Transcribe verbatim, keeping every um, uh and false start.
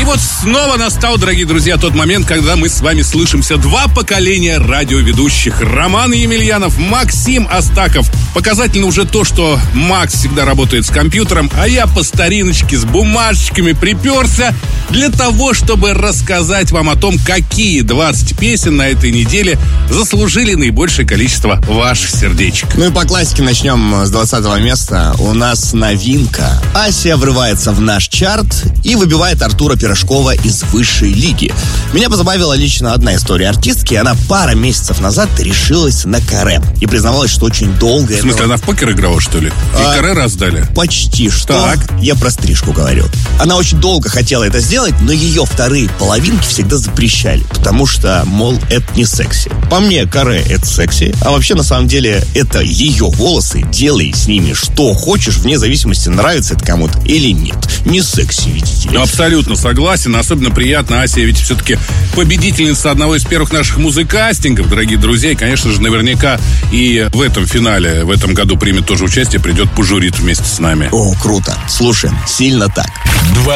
вот снова настал, дорогие друзья, тот момент, когда мы с вами слышимся. Два поколения радиоведущих. Роман Емельянов, Максим Астаков. Показательно уже то, что Макс всегда работает с компьютером, а я по стариночке с бумажечками приперся для того, чтобы рассказать вам о том, какие двадцать песен на этой неделе заслужили наибольшее количество ваших сердечек. Ну и по классике начнем с двадцатого места. У нас новинка. Асия врывается в наш чарт и выбивает Артура Пирожкова из высшей лиги. Меня позабавила лично одна история артистки. Она пара месяцев назад решилась на каре и признавалась, что очень долго... В смысле, этого... она в покер играла, что ли? И а, каре раздали? Почти что. Так. Я про стрижку говорю. Она очень долго хотела это сделать, но ее вторые половинки всегда запрещали, потому что, мол, это не секси. По мне, каре — это секси, а вообще, на самом деле, это ее волосы. Делай с ними что хочешь, вне зависимости, нравится это кому-то или нет. Не секси, видите ли. Ну, абсолютно согласен. Особенно приятно. Ася ведь все-таки победительница одного из первых наших музыкастингов, дорогие друзья. И, конечно же, наверняка и в этом финале, в этом году примет тоже участие, придет пожурит вместе с нами. О, круто. Слушаем. Сильно так.